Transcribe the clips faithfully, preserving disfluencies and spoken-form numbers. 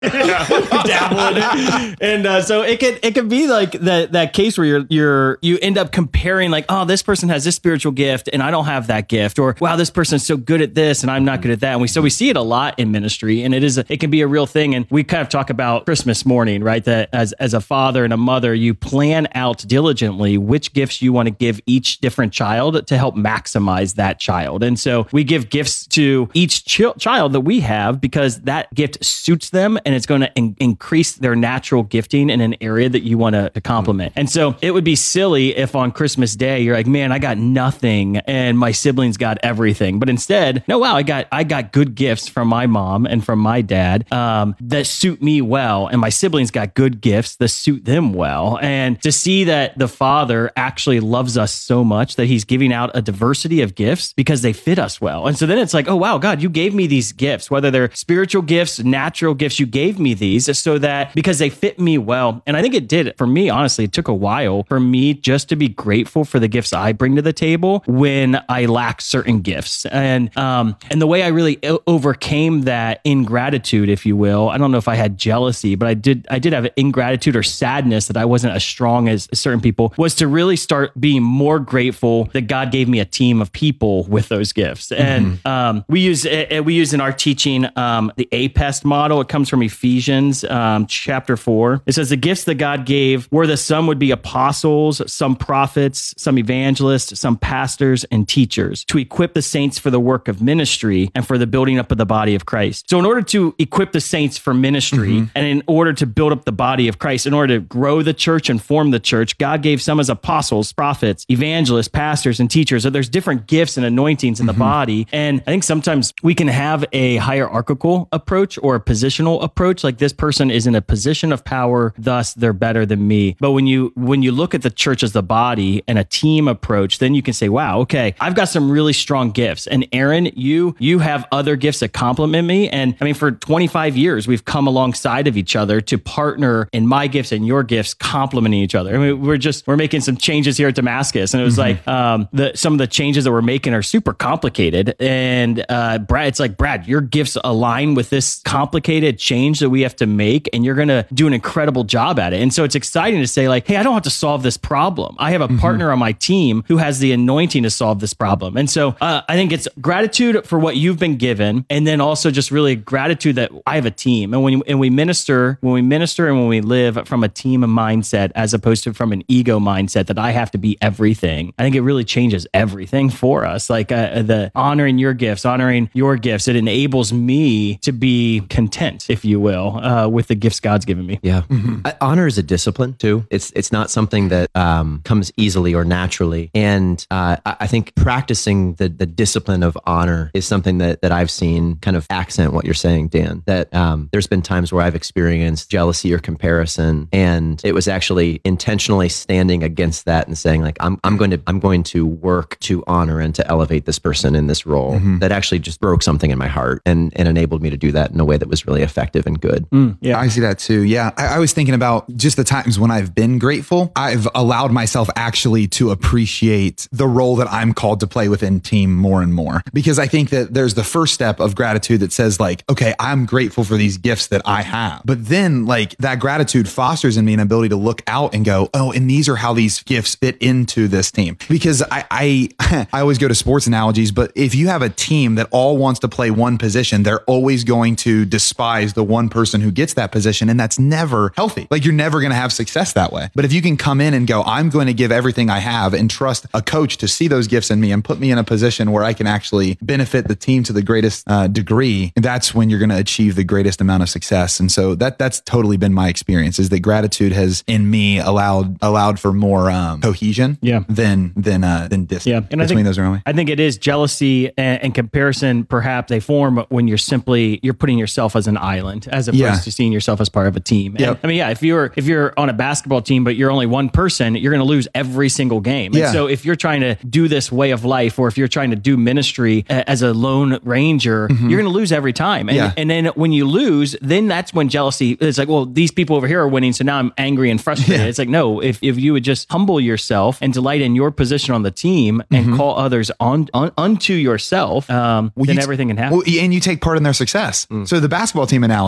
dabble in it. And uh, so it could it could be like that that case where you're you're you end up comparing like, oh, this person has this spiritual gift and I don't have that gift, or wow, this person's so good at this and I'm not good at that. And we so we see it a lot in ministry, and it is a, it can be a real thing. And we kind of talk about Christmas morning, right? That as as a father and a mother, you plan out diligently which gifts you want to give each different child to help maximize that child. And so we give gifts to each ch- child that we have because that gift suits them and it's going to in- increase their natural gifting in an area that you want to complement. And so it would be silly if on Christmas Day you're like, man, I got nothing and my siblings got everything. But instead, no, wow, I got I got good gifts from my mom and from my dad um, that suit me well, and my siblings got good gifts that suit them well. And to see that the Father actually loves us so much that he's giving out a diversity of gifts because they fit us well. And so then it's like, oh, wow, God, you gave me these gifts, whether they're spiritual gifts, natural gifts, you gave me these so that because they fit me well. And I think it did for me, honestly, it took a while for me just to be grateful for the gifts I bring to the table when I lack certain gifts. And, um, and the way I really o- overcame that ingratitude, if you will, I don't know if I had jealousy, but I did, I did have ingratitude or sadness that I wasn't as strong as certain people, was to really start being more grateful that God gave me a team of people with those gifts. And mm-hmm. um, we use uh, we use in our teaching um, the APEST model. It comes from Ephesians um, chapter four. It says the gifts that God gave were that some would be apostles, some prophets, some evangelists, some pastors and teachers to equip the saints for the work of ministry and for the building up of the body of Christ. So in order to equip the saints for ministry mm-hmm. and in order to build up the body of Christ, in order to grow the church and form the church, God gave some as apostles, prophets, evangelists, pastors, and teachers. So there's different gifts and anointings in the mm-hmm. body. And I think sometimes we can have a hierarchical approach or a positional approach, like this person is in a position of power, thus they're better than me. But when you when you look at the church as the body and a team approach, then you can say, wow, okay, I've got some really strong gifts. And Aaron, you you have other gifts that complement me. And I mean, for twenty-five years, we've come alongside of each other to partner in my gifts and your gifts complementing each other. I mean, we're just, we're making some changes here at Damascus. And it was mm-hmm. like, um, the, some of the changes that we're making are super complicated. And, uh, Brad, it's like, Brad, your gifts align with this complicated change that we have to make. And you're going to do an incredible job at it. And so it's exciting to say like, hey, I don't have to solve this problem. I have a mm-hmm. partner on my team who has the anointing to solve this problem. And so, uh, I think it's gratitude for what you've been given. And then also just really gratitude that I have a team. And when, and we minister, when we minister and when we live from a team mindset, as opposed to from an ego mindset that I have to be everything, I think it really changes everything for us. Like uh, the honoring your gifts, honoring your gifts, it enables me to be content, if you will, uh, with the gifts God's given me. Yeah. Mm-hmm. I, honor is a discipline too. It's it's not something that um, comes easily or naturally. And uh, I, I think practicing the the discipline of honor is something that that I've seen kind of accent what you're saying, Dan, that um, there's been times where I've experienced jealousy or comparison, and it was actually intentionally standing against that and saying like, I'm I'm going to I'm going to work to honor and to elevate this person in this role. Mm-hmm. That actually just broke something in my heart and, and enabled me to do that in a way that was really effective and good. Mm, yeah, I see that too. Yeah. I, I was thinking about just the times when I've been grateful. I've allowed myself actually to appreciate the role that I'm called to play within team more and more, because I think that there's the first step of gratitude that says like, okay, I'm grateful for these gifts that I have. But then like that gratitude fosters in me an ability to look out and go, oh, and these are how these gifts fit into this team. Because I, I, I always go to sports analogies, but if you have a team that all wants to play one position, they're always going to despise the one person who gets that position. And that's never healthy. Like you're never going to have success that way. But if you can come in and go, I'm going to give everything I have and trust a coach to see those gifts in me and put me in a position where I can actually benefit the team to the greatest uh, degree, that's when you're going to achieve the greatest amount of success. And so that that's totally been my experience, is that gratitude has in me allowed allowed for more um, cohesion yeah. than than uh, than distance yeah. and between I think, those around me. I think it is jealousy and, and comparison. Perhaps they form when you're simply you're putting yourself as an island as opposed yeah. to seeing yourself as part of a team. And, yep. I mean, yeah, if you're if you're on a basketball team but you're only one person, you're going to lose every single game. Yeah. And so if you're trying to do this way of life, or if you're trying to do ministry as a lone ranger, mm-hmm. you're going to lose every time. And, yeah. and then when you lose, then that's when jealousy is like, well, these people over here are winning, so now I'm angry and frustrated. Yeah. It's like, no, if, if you would just humble yourself and delight in your position on the team and mm-hmm. call others on, on unto yourself, um, well, then you t- everything can happen. Well, and you take part in their success. Mm. So the basketball team analogy,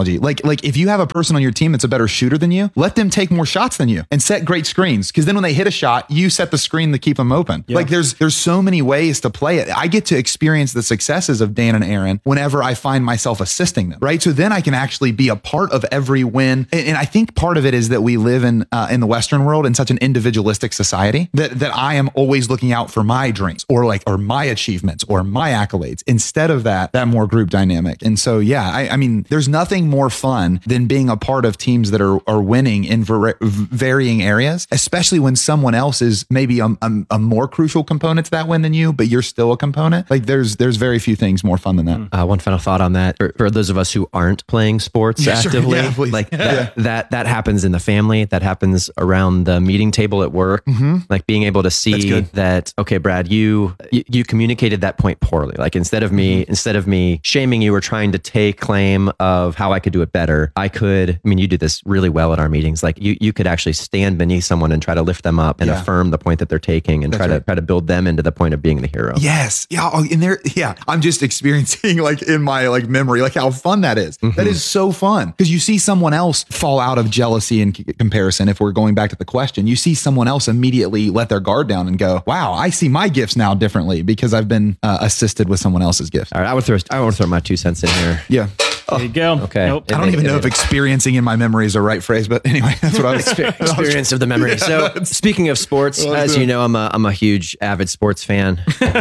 analogy. Like, like if you have a person on your team that's a better shooter than you, let them take more shots than you and set great screens. Because then when they hit a shot, you set the screen to keep them open. Yeah. Like there's there's so many ways to play it. I get to experience the successes of Dan and Aaron whenever I find myself assisting them, right? So then I can actually be a part of every win. And, and I think part of it is that we live in uh, in the Western world in such an individualistic society that that I am always looking out for my dreams or like or my achievements or my accolades instead of that that more group dynamic. And so yeah, I, I mean, there's nothing more fun than being a part of teams that are are winning in ver- varying areas, especially when someone else is maybe a, a, a more crucial component to that win than you, but you're still a component. Like there's there's very few things more fun than that. Uh, one final thought on that for, for those of us who aren't playing sports yeah, actively, sure. yeah, like yeah. that, that that happens in the family, that happens around the meeting table at work. Mm-hmm. Like being able to see that, okay, Brad, you, you you communicated that point poorly. Like instead of me mm-hmm. instead of me shaming you or trying to take claim of how I could do it better, I could. I mean, you do this really well at our meetings. Like you you could actually stand beneath someone and try to lift them up and yeah. affirm the point that they're taking and That's try right. to try to build them into the point of being the hero. Yes, yeah, in there, yeah. I'm just experiencing like in my like memory, like how fun that is. Mm-hmm. That is so fun because you see someone else fall out of jealousy and c- comparison. If we're going back to the question, you see someone else immediately let their guard down and go, "Wow, I see my gifts now differently because I've been uh, assisted with someone else's gifts." All right, I would throw I want to throw my two cents in here. Yeah. There you go. Okay. Nope. I don't even know if experiencing in my memory is the right phrase, but anyway, that's what I was experience of the memory. Yeah, so speaking of sports, as you know, I'm a I'm a huge avid sports fan.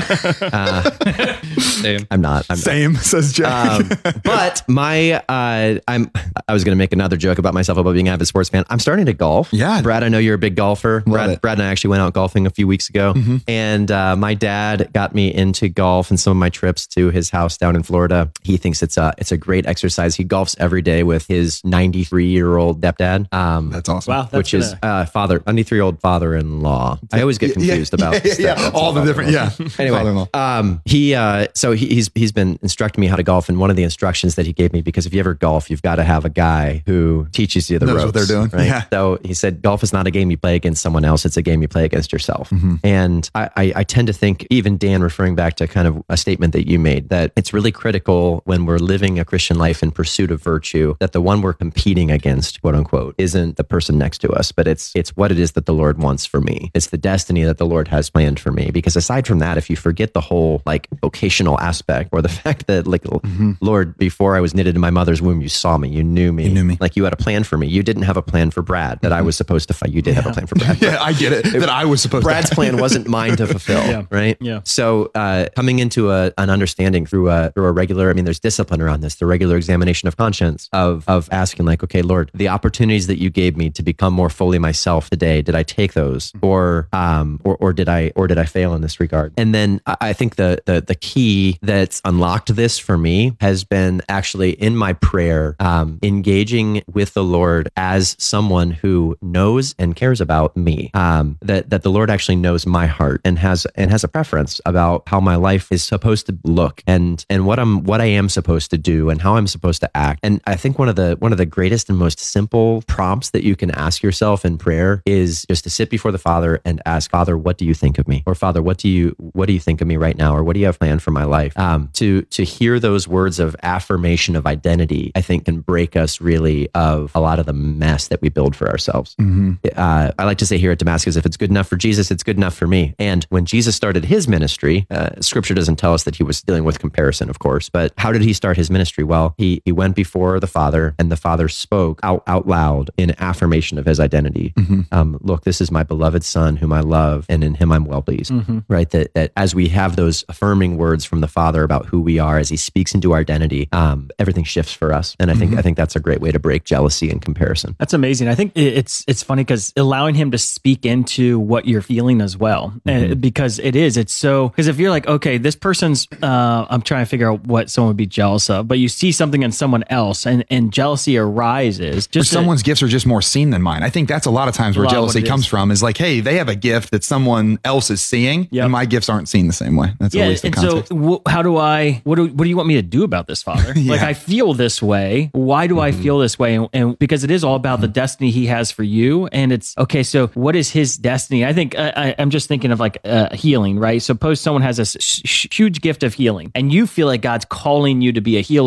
uh, Same. I'm not. I'm Same not. says Jack. Um, but my uh, I'm I was going to make another joke about myself about being an avid sports fan. I'm starting to golf. Yeah, Brad, I know you're a big golfer. Love Brad, it. Brad and I actually went out golfing a few weeks ago, mm-hmm. and uh, my dad got me into golf and some of my trips to his house down in Florida. He thinks it's a it's a great exercise. He golfs every day with his ninety-three year old stepdad. Um, that's awesome. Wow, that's which gonna... is uh, father ninety-three year old father-in-law. I always get confused yeah, about yeah, yeah, yeah. all the different yeah. Anyway, um, he uh, so he, he's he's been instructing me how to golf, and one of the instructions that he gave me, because if you ever golf, you've got to have a guy who teaches you the knows ropes. What they're doing. Right? Yeah. So he said, golf is not a game you play against someone else; it's a game you play against yourself. Mm-hmm. And I, I, I tend to think, even Dan, referring back to kind of a statement that you made, that it's really critical when we're living a Christian life in pursuit of virtue, that the one we're competing against, quote unquote, isn't the person next to us, but it's it's what it is that the Lord wants for me. It's the destiny that the Lord has planned for me. Because aside from that, if you forget the whole like vocational aspect, or the fact that like, mm-hmm. Lord, before I was knitted in my mother's womb, you saw me, you knew me, you knew me, like you had a plan for me. You didn't have a plan for Brad that mm-hmm. I was supposed to fight. You did yeah. have a plan for Brad. yeah, I get it. That I was supposed. Brad's to plan wasn't mine to fulfill. Yeah. Right. Yeah. So uh, coming into a, an understanding through a through a regular, I mean, there's discipline around this, the regular examination of conscience of of asking like, okay, Lord, the opportunities that you gave me to become more fully myself today, did I take those, or um, or or did I or did I fail in this regard? And then I think the the the key that's unlocked this for me has been actually in my prayer, um, engaging with the Lord as someone who knows and cares about me. Um, that that the Lord actually knows my heart and has and has a preference about how my life is supposed to look, and and what I'm what I am supposed to do and how I'm supposed to act. And I think one of the one of the greatest and most simple prompts that you can ask yourself in prayer is just to sit before the Father and ask, Father, what do you think of me? Or Father, what do you what do you think of me right now? Or what do you have planned for my life? Um, to to hear those words of affirmation of identity, I think can break us really of a lot of the mess that we build for ourselves. Mm-hmm. Uh, I like to say here at Damascus, if it's good enough for Jesus, it's good enough for me. And when Jesus started his ministry, uh, Scripture doesn't tell us that he was dealing with comparison, of course, but how did he start his ministry? Well, he he went before the Father, and the Father spoke out, out loud in affirmation of his identity. Mm-hmm. Um, look, this is my beloved Son whom I love, and in him I'm well pleased. Mm-hmm. Right? That that as we have those affirming words from the Father about who we are, as he speaks into our identity, um, everything shifts for us. And I think mm-hmm. I think that's a great way to break jealousy and comparison. That's amazing. I think it's it's funny because allowing him to speak into what you're feeling as well, mm-hmm. and because it is, it's so, because if you're like, okay, this person's, uh, I'm trying to figure out what someone would be jealous of, but you see something in someone else, and, and jealousy arises. Just or someone's to, gifts are just more seen than mine. I think that's a lot of times where jealousy comes is. from is like, hey, they have a gift that someone else is seeing, yep. and my gifts aren't seen the same way. That's yeah, always the and context. So w- how do I, what do, what do you want me to do about this, Father? yeah. Like I feel this way. Why do mm-hmm. I feel this way? And, and because it is all about mm-hmm. the destiny he has for you. And it's, okay, so what is his destiny? I think I, I, I'm just thinking of like uh, healing, right? Suppose someone has a sh- huge gift of healing and you feel like God's calling you to be a healer, but you're not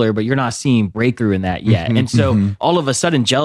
not seeing breakthrough in that yet. And so all of a sudden, jealousy